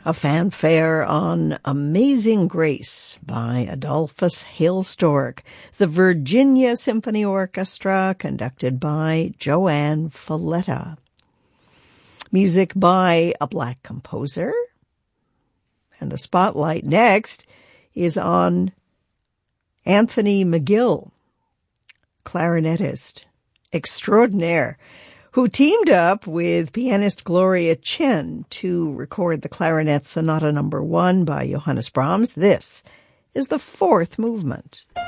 A fanfare on Amazing Grace by Adolphus Hailstork, the Virginia Symphony Orchestra, conducted by Joanne Falletta. Music by a black composer. And the spotlight next is on Anthony McGill, clarinetist extraordinaire, who teamed up with pianist Gloria Chen to record the Clarinet Sonata No. 1 by Johannes Brahms. This is the fourth movement.